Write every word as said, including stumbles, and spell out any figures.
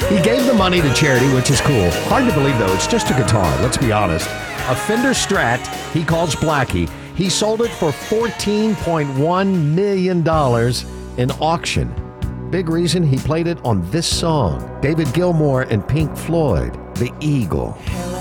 He gave the money to charity, which is cool. Hard to believe, though. It's just a guitar, let's be honest. A Fender Strat he calls Blackie. He sold it for fourteen point one million dollars in auction. Big reason he played it on this song. David Gilmour and Pink Floyd, The Eagle.